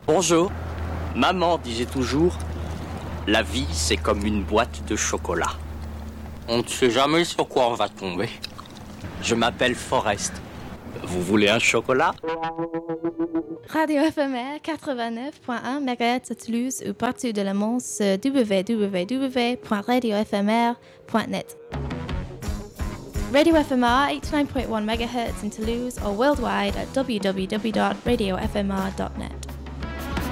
Bonjour. Maman disait toujours, la vie c'est comme une boîte de chocolat. On ne sait jamais sur quoi on va tomber. Je m'appelle Forrest. Vous voulez un chocolat? Radio éphémère 89.1 MHz à Toulouse ou partout de la monde sur www.radioéphémère.net. Radio FMR 89.1 MHz in Toulouse or worldwide at www.radiofmr.net.